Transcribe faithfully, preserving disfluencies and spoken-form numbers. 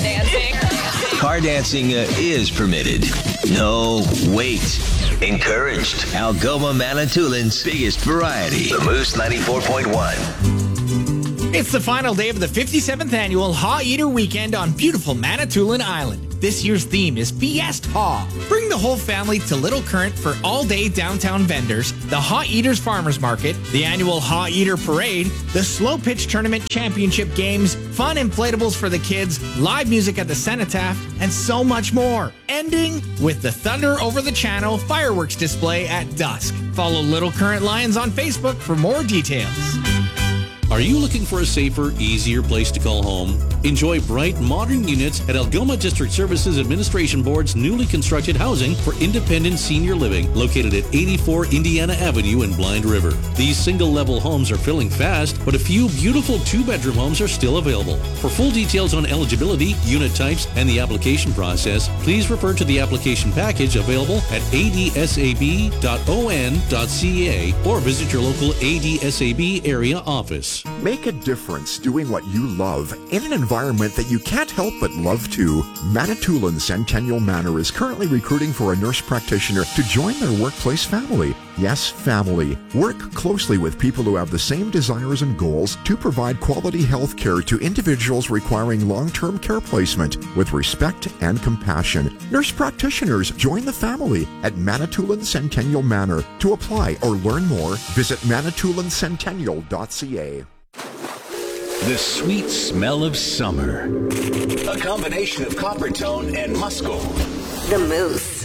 dancing. Car dancing uh, is permitted. No, wait. Encouraged. Algoma Manitoulин's biggest variety. The Moose ninety-four point one. It's the final day of the fifty-seventh annual Haw Eater Weekend on beautiful Manitoulin Island. This year's theme is Fiest Haw. Bring the whole family to Little Current for all-day downtown vendors, the Haw Eaters Farmers Market, the annual Haw Eater Parade, the Slow Pitch Tournament Championship Games, fun inflatables for the kids, live music at the Cenotaph, and so much more. Ending with the Thunder Over the Channel fireworks display at dusk. Follow Little Current Lions on Facebook for more details. Are you looking for a safer, easier place to call home? Enjoy bright, modern units at Algoma District Services Administration Board's newly constructed housing for independent senior living, located at eighty-four Indiana Avenue in Blind River. These single-level homes are filling fast, but a few beautiful two-bedroom homes are still available. For full details on eligibility, unit types, and the application process, please refer to the application package available at a d s a b dot o n dot c a or visit your local A D S A B area office. Make a difference doing what you love in an environment that you can't help but love too. Manitoulin Centennial Manor is currently recruiting for a nurse practitioner to join their workplace family. Yes, family. Work closely with people who have the same desires and goals to provide quality health care to individuals requiring long-term care placement with respect and compassion. Nurse practitioners join the family at Manitoulin Centennial Manor. To apply or learn more, visit manitoulin centennial dot c a. The sweet smell of summer. A combination of Coppertone and Musco. The Moose.